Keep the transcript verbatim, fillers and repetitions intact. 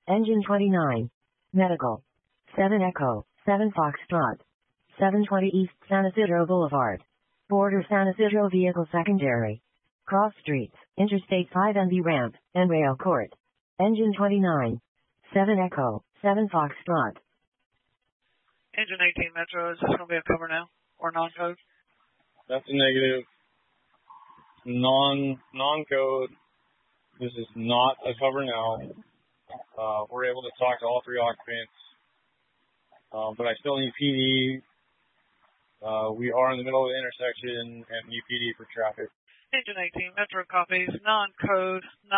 Engine twenty-nine. Medical. seven Echo, seven Foxtrot. seven twenty East San Isidro Boulevard. Border San Isidro Vehicle Secondary. Cross Streets, Interstate five and B Ramp, and Rail Court. Engine twenty-nine. seven Echo, seven Foxtrot. Engine eighteen Metro, is this going to be a cover now or non-code? That's a negative. Non, non-code. This is not a cover now. Uh, we're able to talk to all three occupants. Um, but I still need P D. Uh, we are in the middle of the intersection and need P D for traffic. Engine eighteen Metro copies, non-code, non